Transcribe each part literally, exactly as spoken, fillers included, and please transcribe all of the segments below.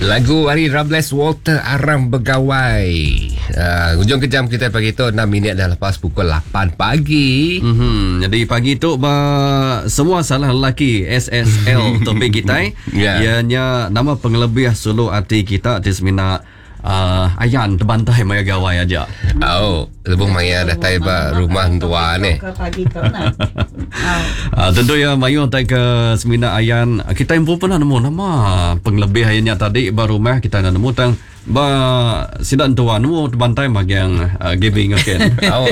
Lagu hari Robles Walter Aram Begawai. Uh, hujung kejam kita pagi tu enam minit dah lepas pukul lapan pagi. Mm-hmm. Jadi pagi tu bah, semua salah lelaki S S L topik kita. Yeah. Ianya nama pengelebih suluh hati kita di semina uh, Ayan terbantai maya gawai aja. Oh, lebih maya dah tiba rumah tua ni. Uh, tentu ya mayu tak ke semina Ayan. Kita yang pun pernah nemu nama pengelebih ayahnya tadi baru mah kita dah nemu tang ba sidan tua nemu terbantai bagi yang uh, giving again. Oh.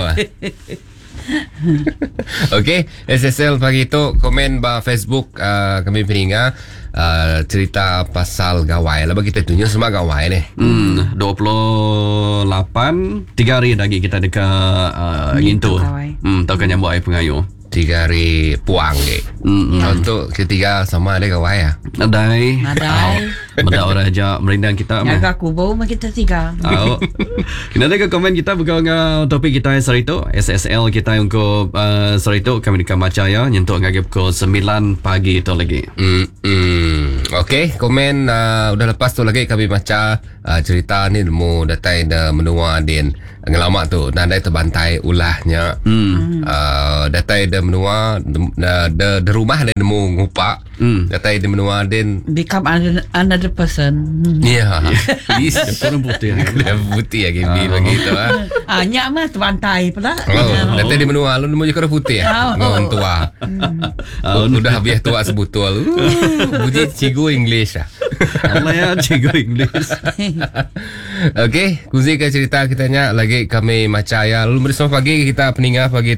Okey, S S L pagi tu komen ba Facebook uh, kami peringat uh, cerita pasal gawai. Lah bagi kita tunjuk semua gawai ni. Hmm, dua puluh lapan tiga hari lagi kita dekat uh, Ngintu. Hmm, tahu kan nyambut air pengayu. Tiga hari puang ke. Hmm, ya. Untuk ketiga sama ada gawai ya. Adai. Adai. Benda orang aja merindang kita. Jaga kubu mah kita tiga. Oh. Kena ada ke komen kita bukan dengan topik kita hari itu S S L kita untuk uh, hari itu kami dekat Maca ya nyentuh ngagip ke sembilan pagi itu lagi. Hmm. hmm. Okey, komen uh, udah lepas tu lagi kami baca uh, cerita ni nemu datai dah menua din ngelamak tu nandai terbantai ulahnya. Hmm. Uh, datai dah menua dah de, de rumah dia nemu ngupak. Hmm. Datai dia menua din become another, another person. Ya. Is kurang putih. Kurang putih lagi bi begitu ah. Ah nyak mah terbantai pula. Oh, datai dia menua lu nemu je kurang putih. Ngon tua. Udah habis tua sebutul. Bunyi cigu English ah. Allah ya cigu English. Okey, kuzi ke cerita kita nya lagi kami Maca ya. Lalu bersama pagi kita peninggal pagi